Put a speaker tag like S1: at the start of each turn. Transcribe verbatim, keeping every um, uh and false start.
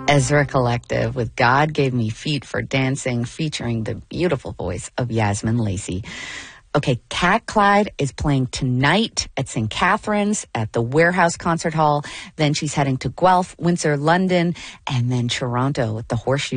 S1: Ezra Collective with God Gave Me Feet for Dancing, featuring the beautiful voice of Yasmin Lacey. Okay, Cat Clyde is playing tonight at Saint Catherine's at the Warehouse Concert Hall. Then she's heading to Guelph, Windsor, London, and then Toronto at the Horseshoe